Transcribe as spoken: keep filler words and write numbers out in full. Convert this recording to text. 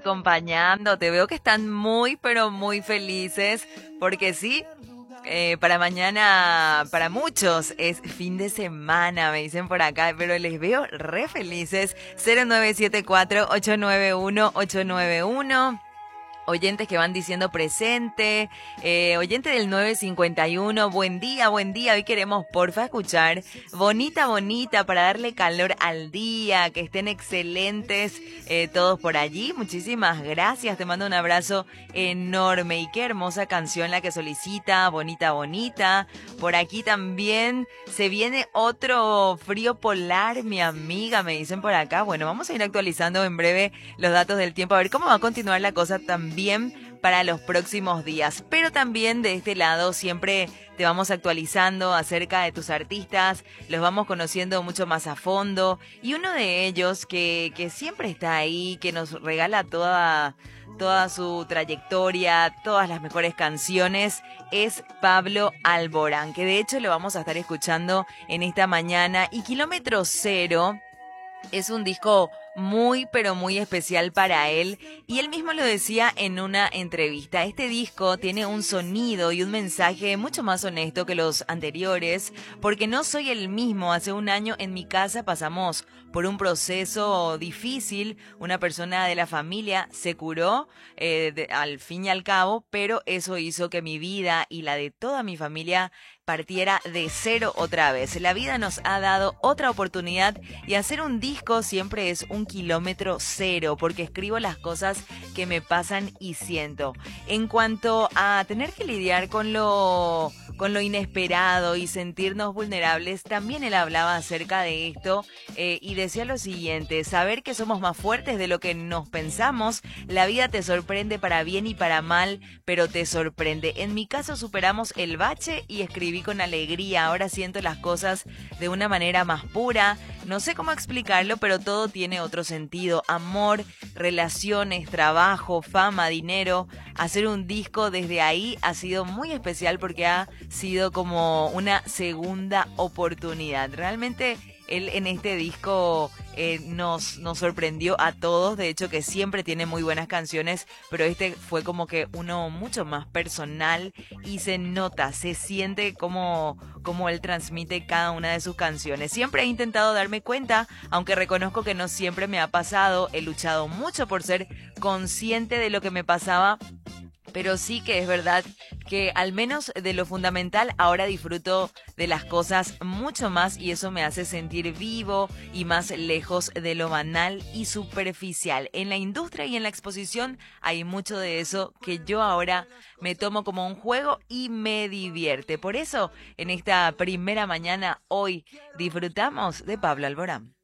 acompañando. Te veo que están muy, pero muy felices, porque sí, eh, para mañana, para muchos, es fin de semana, me dicen por acá, pero les veo re felices. cero nueve siete cuatro, ocho nueve uno, ocho nueve uno. Oyentes que van diciendo presente, eh, oyente del nueve cincuenta y uno, buen día, buen día, hoy queremos porfa escuchar Bonita, Bonita para darle calor al día, que estén excelentes eh, todos por allí, muchísimas gracias, te mando un abrazo enorme y qué hermosa canción la que solicita, Bonita, Bonita. Por aquí también se viene otro frío polar, mi amiga, me dicen por acá. Bueno, vamos a ir actualizando en breve los datos del tiempo, a ver cómo va a continuar la cosa también para los próximos días. Pero también de este lado siempre te vamos actualizando acerca de tus artistas, los vamos conociendo mucho más a fondo. Y uno de ellos que, que siempre está ahí, que nos regala toda... toda su trayectoria, todas las mejores canciones, es Pablo Alborán, que de hecho lo vamos a estar escuchando en esta mañana. Y Kilómetro Cero es un disco muy, pero muy especial para él, y él mismo lo decía en una entrevista. Este disco tiene un sonido y un mensaje mucho más honesto que los anteriores, porque no soy el mismo. Hace un año en mi casa pasamos por un proceso difícil, una persona de la familia se curó eh, de, al fin y al cabo, pero eso hizo que mi vida y la de toda mi familia partiera de cero otra vez. La vida nos ha dado otra oportunidad y hacer un disco siempre es un kilómetro cero, porque escribo las cosas que me pasan y siento. En cuanto a tener que lidiar con lo, con lo inesperado y sentirnos vulnerables, también él hablaba acerca de esto eh, y decía lo siguiente: saber que somos más fuertes de lo que nos pensamos, la vida te sorprende para bien y para mal, pero te sorprende. En mi caso superamos el bache y escribí con alegría. Ahora siento las cosas de una manera más pura. No sé cómo explicarlo, pero todo tiene otro sentido. Amor, relaciones, trabajo, fama, dinero. Hacer un disco desde ahí ha sido muy especial porque ha sido como una segunda oportunidad. Realmente él en este disco eh, nos, nos sorprendió a todos. De hecho, que siempre tiene muy buenas canciones, pero este fue como que uno mucho más personal y se nota, se siente como, como él transmite cada una de sus canciones. Siempre he intentado darme cuenta, aunque reconozco que no siempre me ha pasado. He luchado mucho por ser consciente de lo que me pasaba, pero sí que es verdad que al menos de lo fundamental ahora disfruto de las cosas mucho más, y eso me hace sentir vivo y más lejos de lo banal y superficial. En la industria y en la exposición hay mucho de eso que yo ahora me tomo como un juego y me divierte. Por eso en esta primera mañana hoy disfrutamos de Pablo Alborán.